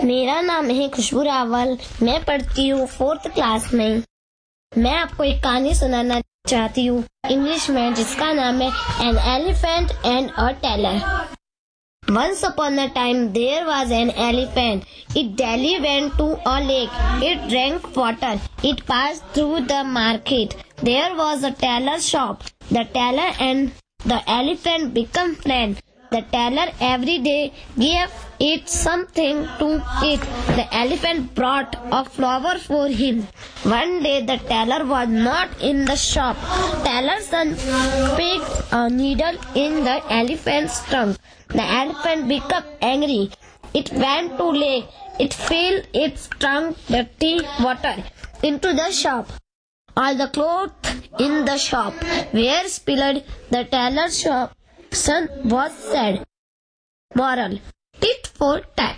मेरा नाम है खुशबू रावल। मैं पढ़ती हूँ 4th क्लास में। मैं आपको एक कहानी सुनाना चाहती हूँ इंग्लिश में, जिसका नाम है an elephant and a tailor. Once upon a time there was an elephant. It daily went to a lake. It drank water. It passed through the market. There was a tailor's shop. The tailor and the elephant became friends. The tailor every day gave it something to eat. The elephant brought a flower for him. One day the tailor was not in the shop. Tailor's son picked a needle in the elephant's trunk. The elephant became angry. It went to lake. It filled its trunk dirty water into the shop. All the clothes in the shop were spilled. The tailor's son was sad. Moral: tit for tat.